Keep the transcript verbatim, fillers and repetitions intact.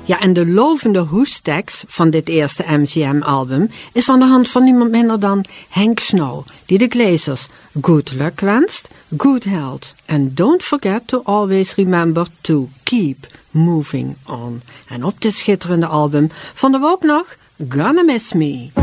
Ja, en de lovende hoestekst van dit eerste M C M-album is van de hand van niemand minder dan Henk Snow, die de lezers good luck wenst, good health, and don't forget to always remember to keep moving on. En op dit schitterende album vonden we ook nog Gonna Miss Me.